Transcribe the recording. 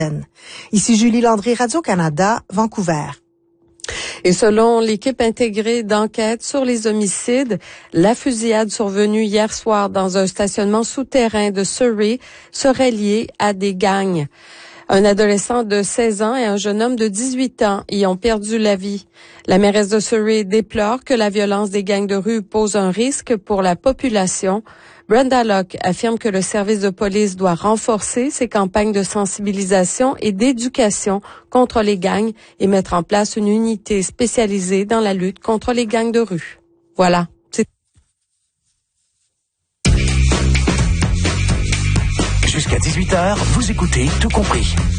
Ici Julie Landry, Radio-Canada, Vancouver. Et selon l'équipe intégrée d'enquête sur les homicides, la fusillade survenue hier soir dans un stationnement souterrain de Surrey serait liée à des gangs. Un adolescent de 16 ans et un jeune homme de 18 ans y ont perdu la vie. La mairesse de Surrey déplore que la violence des gangs de rue pose un risque pour la population. Brenda Locke affirme que le service de police doit renforcer ses campagnes de sensibilisation et d'éducation contre les gangs et mettre en place une unité spécialisée dans la lutte contre les gangs de rue. Voilà. Jusqu'à 18h, vous écoutez Tout compris.